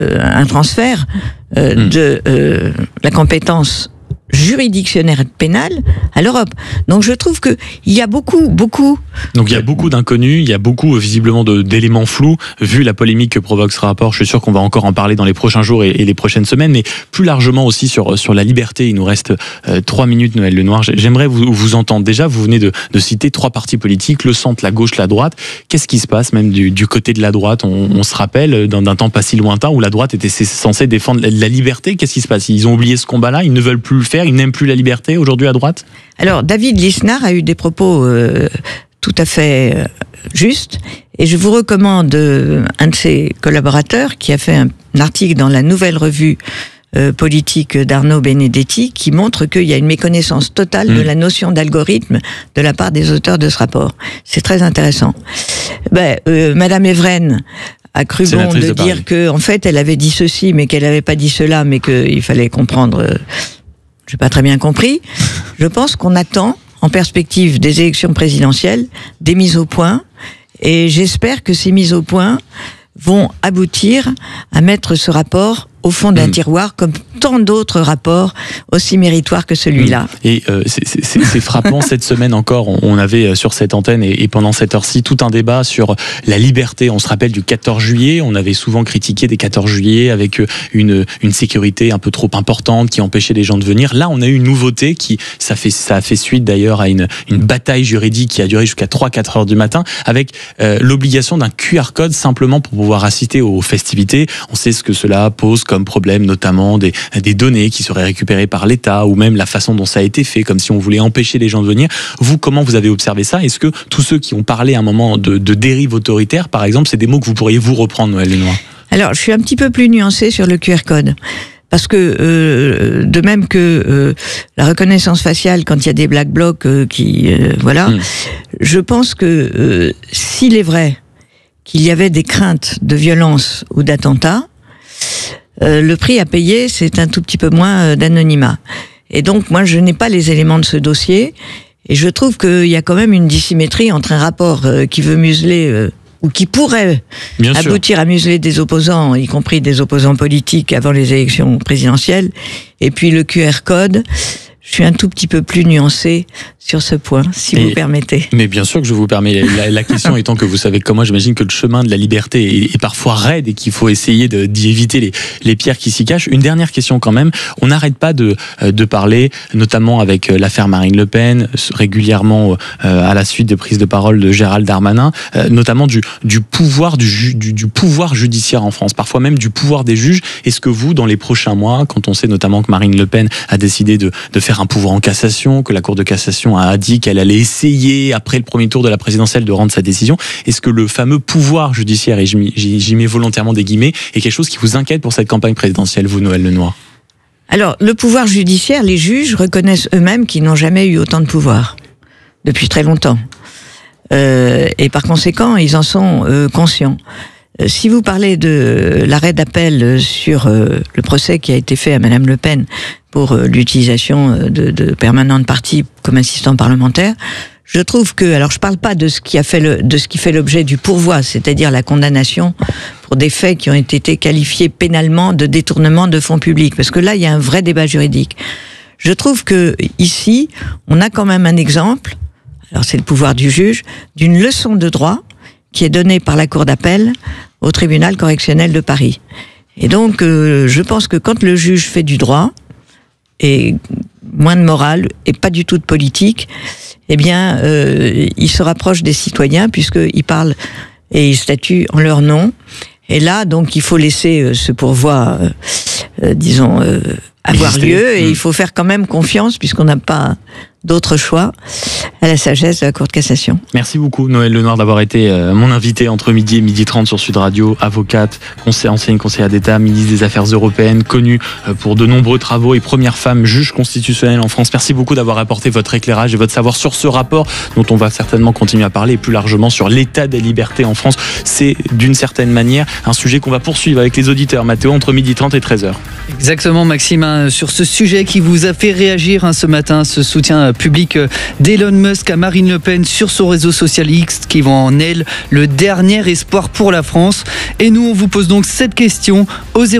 un transfert de la compétence juridictionnaire pénale à l'Europe. Donc je trouve que il y a beaucoup. Donc il y a beaucoup d'inconnus, il y a beaucoup visiblement d'éléments flous. Vu la polémique que provoque ce rapport, je suis sûr qu'on va encore en parler dans les prochains jours et les prochaines semaines, mais plus largement aussi sur la liberté. Il nous reste 3 minutes, Noël Lenoir. J'aimerais vous entendre. Déjà, vous venez de citer 3 partis politiques, le centre, la gauche, la droite. Qu'est-ce qui se passe même du côté de la droite? On se rappelle d'un temps pas si lointain où la droite était censée défendre la liberté. Qu'est-ce qui se passe? Ils ont oublié ce combat-là, ils ne veulent plus le faire, ils n'aiment plus la liberté aujourd'hui à droite? Alors, David Lisnard a eu des propos tout à fait justes, et je vous recommande un de ses collaborateurs qui a fait un article dans la Nouvelle Revue politique d'Arnaud Benedetti qui montre qu'il y a une méconnaissance totale de la notion d'algorithme de la part des auteurs de ce rapport. C'est très intéressant. Madame Evren a cru bon de dire que, en fait, elle avait dit ceci, mais qu'elle n'avait pas dit cela, mais qu'il fallait comprendre. J'ai pas très bien compris. Je pense qu'on attend, en perspective des élections présidentielles, des mises au point, et j'espère que ces mises au point vont aboutir à mettre ce rapport au fond d'un tiroir, comme tant d'autres rapports aussi méritoires que celui-là. Et c'est frappant, cette semaine encore, on avait sur cette antenne et pendant cette heure-ci tout un débat sur la liberté. On se rappelle du 14 juillet, on avait souvent critiqué des 14 juillet avec une sécurité un peu trop importante qui empêchait les gens de venir. Là, on a eu une nouveauté ça a fait suite d'ailleurs à une bataille juridique qui a duré jusqu'à 3-4 heures du matin, avec l'obligation d'un QR code simplement pour pouvoir assister aux festivités. On sait ce que cela pose comme problème, notamment des données qui seraient récupérées par l'État, ou même la façon dont ça a été fait, comme si on voulait empêcher les gens de venir. Vous, comment vous avez observé ça? Est-ce que tous ceux qui ont parlé à un moment de dérive autoritaire, par exemple, c'est des mots que vous pourriez vous reprendre, Noël Lenoir? Alors, je suis un petit peu plus nuancée sur le QR code. Parce que, de même que la reconnaissance faciale, quand il y a des black blocs je pense que s'il est vrai qu'il y avait des craintes de violence ou d'attentat, le prix à payer, c'est un tout petit peu moins d'anonymat. Et donc, moi, je n'ai pas les éléments de ce dossier, et je trouve qu'il y a quand même une dissymétrie entre un rapport qui veut museler ou qui pourrait aboutir à museler des opposants, y compris des opposants politiques avant les élections présidentielles, et puis le QR code. Je suis un tout petit peu plus nuancé sur ce point, si vous permettez. Mais bien sûr que je vous permets. La question étant que vous savez comme moi, j'imagine que le chemin de la liberté est parfois raide et qu'il faut essayer d'y éviter les pierres qui s'y cachent. Une dernière question quand même. On n'arrête pas de parler, notamment avec l'affaire Marine Le Pen, régulièrement à la suite de prises de parole de Gérald Darmanin, notamment du pouvoir du pouvoir judiciaire en France, parfois même du pouvoir des juges. Est-ce que vous, dans les prochains mois, quand on sait notamment que Marine Le Pen a décidé de faire un pouvoir en cassation, que la Cour de cassation a dit qu'elle allait essayer, après le premier tour de la présidentielle, de rendre sa décision, est-ce que le fameux pouvoir judiciaire, et j'y mets volontairement des guillemets, est quelque chose qui vous inquiète pour cette campagne présidentielle, vous, Noël Lenoir? Alors, le pouvoir judiciaire, les juges reconnaissent eux-mêmes qu'ils n'ont jamais eu autant de pouvoir, depuis très longtemps. Et par conséquent, ils en sont conscients. Si vous parlez de l'arrêt d'appel sur le procès qui a été fait à Madame Le Pen pour l'utilisation de permanents de parti comme assistant parlementaire, je trouve que, alors je parle pas de ce qui fait l'objet du pourvoi, c'est-à-dire la condamnation pour des faits qui ont été qualifiés pénalement de détournement de fonds publics, parce que là il y a un vrai débat juridique. Je trouve que ici, on a quand même un exemple, alors c'est le pouvoir du juge, d'une leçon de droit qui est donnée par la Cour d'appel au tribunal correctionnel de Paris. Et donc, je pense que quand le juge fait du droit, et moins de morale, et pas du tout de politique, eh bien, il se rapproche des citoyens, puisqu'il parle et il statue en leur nom. Et là, donc, il faut laisser ce pourvoi, avoir lieu, et il faut faire quand même confiance, puisqu'on n'a pas d'autre choix, à la sagesse de la Cour de cassation. Merci beaucoup, Noël Lenoir, d'avoir été mon invité entre midi et midi 30 sur Sud Radio, avocate, ancienne conseillère d'État, ministre des Affaires européennes, connue pour de nombreux travaux et première femme juge constitutionnelle en France. Merci beaucoup d'avoir apporté votre éclairage et votre savoir sur ce rapport dont on va certainement continuer à parler, et plus largement sur l'état des libertés en France. C'est d'une certaine manière un sujet qu'on va poursuivre avec les auditeurs. Mathéo, entre midi 30 et 13h. Exactement, Maxime, sur ce sujet qui vous a fait réagir ce matin, ce soutien public d'Elon Musk à Marine Le Pen sur son réseau social X, qui voit en elle le dernier espoir pour la France. Et nous, on vous pose donc cette question au